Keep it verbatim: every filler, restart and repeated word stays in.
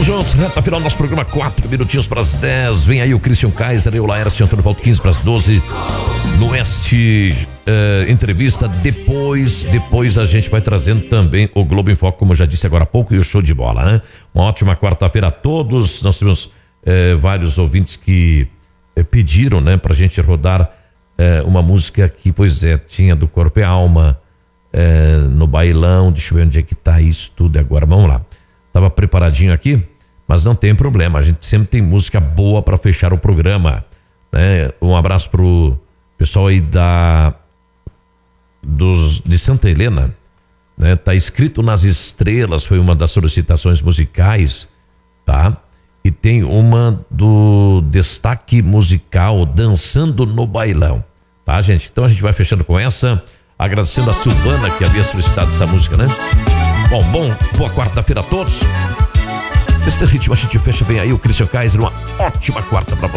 Vamos juntos, reta final do nosso programa, quatro minutinhos para as dez. Vem aí o Christian Kaiser e o Laércio Antônio, volta quinze para as doze. No Oeste uh, Entrevista. Depois, depois a gente vai trazendo também o Globo em Foco, como eu já disse agora há pouco, e o Show de Bola, né? Uma ótima quarta-feira a todos. Nós temos uh, vários ouvintes que uh, pediram, né, pra gente rodar uh, uma música que, pois é, tinha do Corpo e Alma, uh, no bailão. Deixa eu ver onde é que tá isso tudo agora. Vamos lá. Tava preparadinho aqui, mas não tem problema. A gente sempre tem música boa para fechar o programa, né? Um abraço pro pessoal aí da dos, de Santa Helena, né? Tá escrito nas estrelas, foi uma das solicitações musicais, tá? E tem uma do destaque musical, Dançando no Bailão, tá, gente? Então a gente vai fechando com essa, agradecendo a Silvana que havia solicitado essa música, né? Bom, bom, boa quarta-feira a todos. Neste ritmo a gente fecha bem aí o Christian Kaiser, uma ótima quarta pra você.